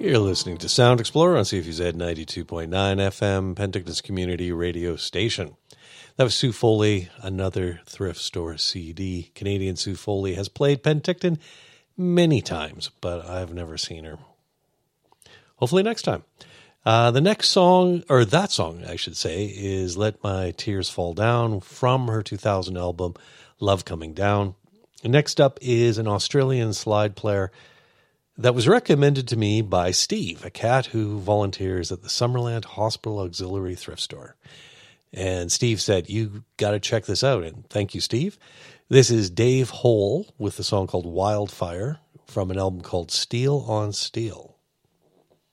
You're listening to Sound Explorer on CFUZ 92.9 FM, Penticton's community radio station. That was Sue Foley, another thrift store CD. Canadian Sue Foley has played Penticton many times, but I've never seen her. Hopefully next time. The next song, or that song, I should say, is Let My Tears Fall Down from her 2000 album, Love Coming Down. Next up is an Australian slide player that was recommended to me by Steve, a cat who volunteers at the Summerland Hospital Auxiliary Thrift Store. And Steve said, you got to check this out. And thank you, Steve. This is Dave Hole with the song called Wildfire from an album called Steel on Steel.